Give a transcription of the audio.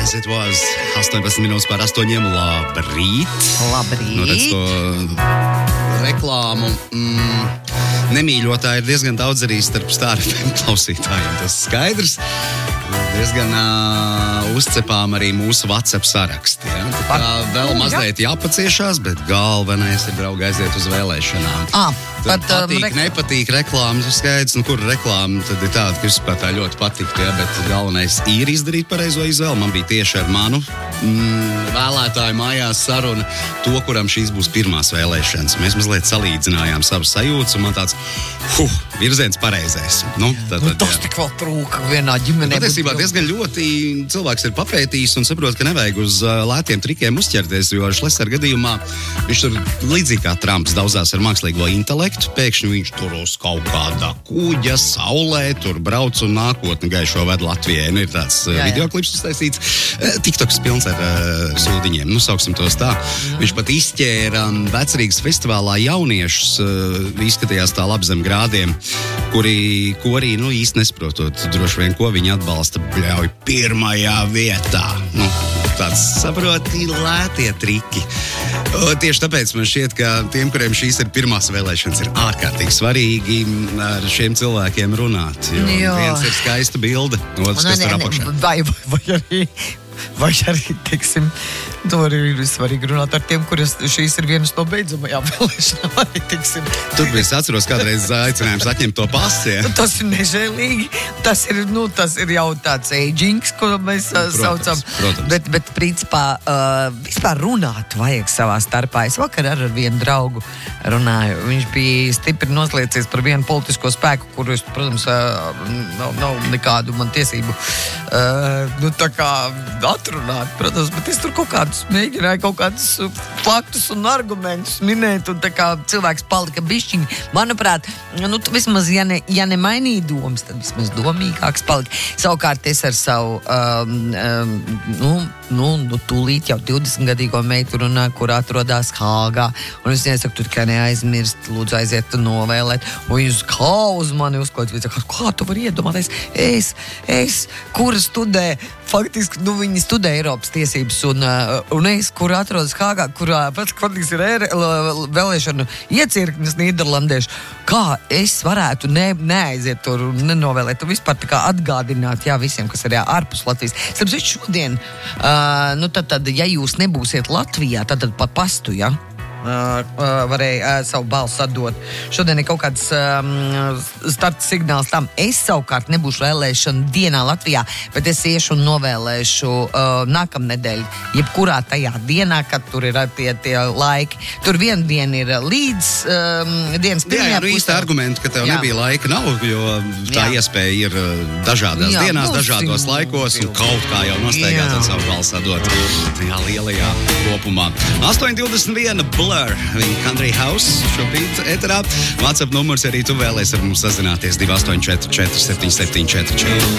As it was 18 minūtes pār 8. Labrīt. Labrīt. Nu, redz to reklāmu. Nemīļotāji ir diezgan daudz arī starp Star FM klausītājiem. Tas skaidrs. Diezgan uzcepām arī mūsu WhatsApp saraksti. Ja? Tā kā vēl mazliet jāpaciešās, bet galvenais ir, draugi, aiziet uz vēlēšanām. Patīk, nepatīk reklāmas, skaidrs, kur reklāma tad ir tāda, ka vispār tā ļoti patīk, ja? Bet galvenais ir izdarīt pareizo izvēli. Man bija tieši ar manu vēlētāju mājās saruna, to, kuram šīs būs pirmās vēlēšanas. Mēs mazliet salīdzinājām savas sajūtas, un man tāds, virziens pareizais. Tas tik vēl trūka vienā ģimenē. Patiesībā diezgan ļoti cilvēks ir papētījis un saprot, ka nevajag uz lētiem trikiem uzķerties, jo Šlesera gadījumā viņš tur līdzīgi kā Trumps daudzās ar mākslīgo intelektu. Pēkšņi viņš tur uz kaut kādā kuģa, saulē, tur brauc un nākotni gaišo ved Latvijai. Ir tāds videoklips uztaisīts. TikToks pilns ar sūdiņiem, sauksim tos tā. Viņš pat izķēra Vecrīgas festivālā jauniešus, izskatījās tā labi zem grādiem, ko arī īsti nesprotot, droši vien, ko viņi atbalsta, bļauj pirmajā vietā. Tāds saproti lētie triki. Tieši tāpēc man šķiet, ka tiem, kuriem šīs ir pirmās vēlēšanas, ir ārkārtīgi svarīgi ar šiem cilvēkiem runāt. Jo viens ir skaista bilde, otrs, kas tur apakšā. Vai arī, teiksim, to arī ir svarīgi runāt ar tiem, kuriem šīs ir vienas no beidzamajām vēlēšanām. Arī, teiksim. Tur es atceros kādreiz aicinājums atņemt to pasi. Ja? Tas ir nežēlīgi. Tas ir jau tāds agings, ko mēs saucam. Protams. Bet principā, vispār runāt vajag savā starpā. Es vakar ar vienu draugu runāju. Viņš bija stipri nosliecies par vienu politisko spēku, kuru es, protams, nav nekādu man tiesību tā kā atrunāt, protams, bet es tur mēģināju kaut kādus faktus un argumentus minēt, un tā kā cilvēks palika bišķiņi, manuprāt, vismaz, ja ne mainīja domas, tad vismaz domīgāks palika. Savukārt es ar savu, tūlīt jau 20-gadīgo meitu runāju, kur atrodas Hāgā, un es nesaku, tu tikai neaizmirst, lūdzu aiziet un novēlēt, un jūs kā uz mani uzklāt, kā tu vari iedomāties, es, kura studē, faktiski, viņi studē Eiropas tiesības, un es, kur atrodas Hāgā, kurā faktiski ir vēlēšanu iecirknis Nīderlandiešu, kā es varētu neaiziet tur un nenovēlēt, un vispār tā kā atgādināt, visiem, kas ir ārpus Latvijas. Starp šodien, tad, ja jūs nebūsiet Latvijā, tad pa pastu, varēja savu balsu atdot. Šodien ir kaut kāds starta signāls tam. Es savukārt nebūšu vēlēšanu dienā Latvijā, bet es iešu un novēlēšu nākamnedēļ, jebkurā tajā dienā, kad tur ir tie laiki. Tur viena diena ir līdz dienas pirmajā pusē. Īsta argumenta, ka tev nebija laika nav, jo tā iespēja ir dažādās dienās, dažādos laikos, un kaut kā jau nosteigāt un savu balsu atdot tajā lielajā kopumā. 8:21 Viņa Country House šobrīd eterā. WhatsApp numurs arī tu vēlies ar mums sazināties 284 477 44.